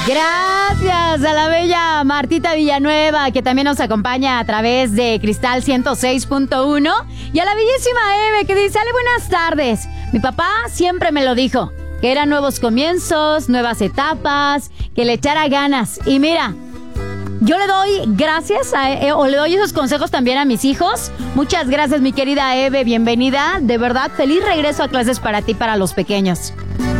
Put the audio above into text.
Gracias a la bella Martita Villanueva, que también nos acompaña a través de Cristal 106.1. Y a la bellísima Eve, que dice: Ale, buenas tardes. Mi papá siempre me lo dijo, que eran nuevos comienzos, nuevas etapas, que le echara ganas. Y mira, yo le doy gracias o le doy esos consejos también a mis hijos. Muchas gracias, mi querida Eve, bienvenida. De verdad, feliz regreso a clases para ti, para los pequeños.